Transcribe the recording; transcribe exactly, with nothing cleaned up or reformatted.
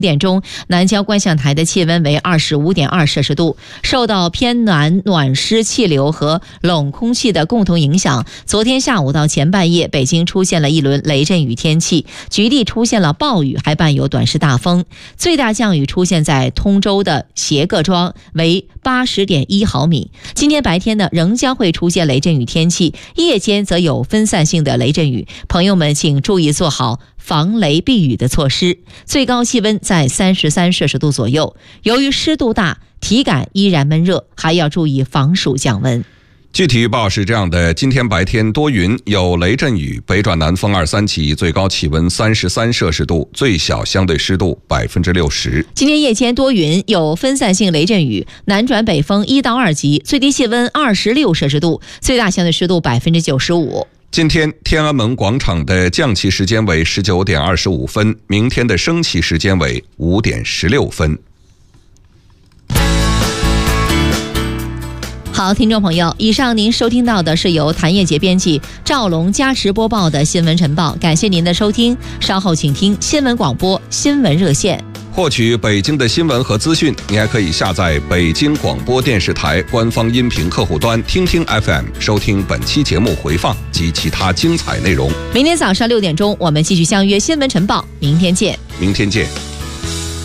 点钟，南郊观象台的气温为 二十五点二摄氏度。受到偏南暖湿气流和冷空气的共同影响，昨天下午到前半夜，北京出现了一轮雷阵雨天气，局地出现了暴雨，还伴有短时大风。最大降雨出现在通州的协各庄，为 八十点一毫米。今天白天呢，仍将会出现雷阵雨天气，夜间则有分散性的雷阵雨，朋友们请注意做好防雷避雨的措施。最高气温在三十三摄氏度左右，由于湿度大，体感依然闷热，还要注意防暑降温。 具体预报是这样的：今天白天多云，有雷阵雨，北转南风二三级，最高气温三十三摄氏度，最小相对湿度百分之六十。 今天夜间多云，有分散性雷阵雨，南转北风一到二级，最低气温二十六摄氏度，最大相对湿度百分之九十五。 今天天安门广场的降旗时间为十九点二十五分，明天的升旗时间为五点十六分。 好，听众朋友，以上您收听到的是由谭业杰编辑、赵龙加持播报的新闻晨报，感谢您的收听，稍后请听新闻广播新闻热线。 获取北京的新闻和资讯，你还可以下载北京广播电视台官方音频客户端听听 F M， 收听本期节目回放及其他精彩内容。 明天早上六点钟，我们继续相约新闻晨报，明天见。 明天见。